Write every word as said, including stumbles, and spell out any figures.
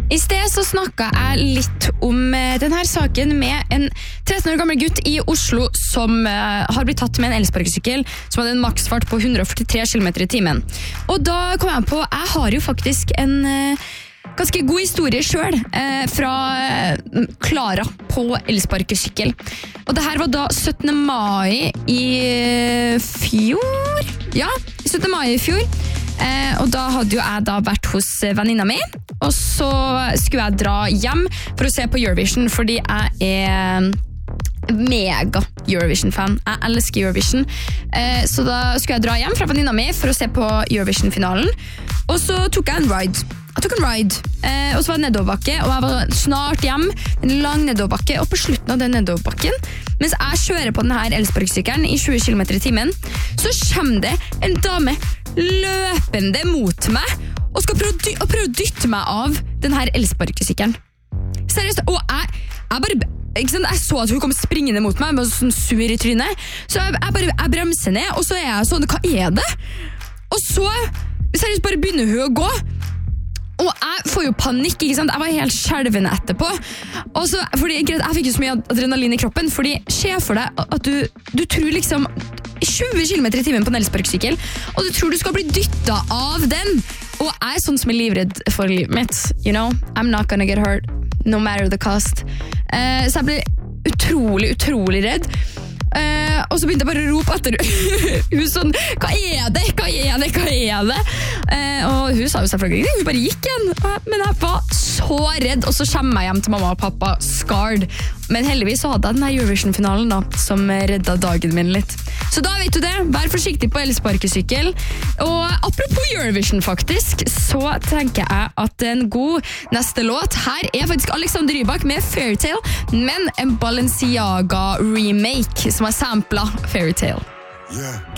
I sted så snakket jeg litt om denne saken med en tretten år gammel gutt i Oslo som har blitt tatt med en elsparkesykkel som hadde en maksfart på hundre og førtitre kilometer i timen. Og da kom jeg på, jeg har jo faktisk en ganske god historie selv fra Klara på elsparkesykkel. Og det her var da syttende mai i fjor. Ja, syttende mai i fjor. Eh, og da hadde jo jeg da vært hos venninna mi, og så skulle jeg dra hjem for å se på Eurovision, fordi jeg er mega Eurovision-fan. Jeg elsker Eurovision. Eh, så da skulle jeg dra hjem fra venninna mi for å se på Eurovision-finalen, og så tok jeg en ride. Jeg tok en ride, eh, og så var det nedoverbakke, og jeg var snart hjem, en lang nedoverbakke, og på slutten av den nedoverbakken, mens jeg kjører på denne elsparkesykkelen i tjue kilometer i timen, så kommer det en dame løpende mot meg og skal prøve, dy- og prøve å dytte meg av denne elsparkesykkelen. Seriøst, og jeg, jeg bare, ikke sant, jeg så at hun kom springende mot meg med sånn sur i trynet, så jeg, jeg bare jeg bremser ned, og så er jeg sånn, hva er det? Og så, seriøst, bare begynner hun å gå, og jeg får jo panikk, ikke sant? Jeg var helt skjelvende etterpå. Og så, fordi, jeg fikk jo så mye adrenalin i kroppen, fordi se for deg at du, du tror liksom tjue kilometer i timen på en elsparkesykkel, og du tror du skal bli dyttet av den. Og jeg er sånn som er livredd for livet mitt. You know, I'm not gonna get hurt, no matter the cost. Uh, så jeg ble utrolig, utrolig redd. Uh, og så begynte jeg bare å rope etter hun sånn, hva er det, hva er det, hva er det uh, og hun sa jo selvfølgelig hun bare gikk igjen, uh, men jeg var så redd, og så kommer jeg hjem til mamma og pappa scarred, men heldigvis så hadde jeg den her Eurovision-finalen da, som reddet dagen min litt. Så da vet du det, vær forsiktig på elsparkesykkel. Og apropos Eurovision faktisk, så tenker jeg at en god neste låt her er faktisk Alexander Rybak med Fairytale, men en Balenciaga remake som har samplet Fairytale. Yeah.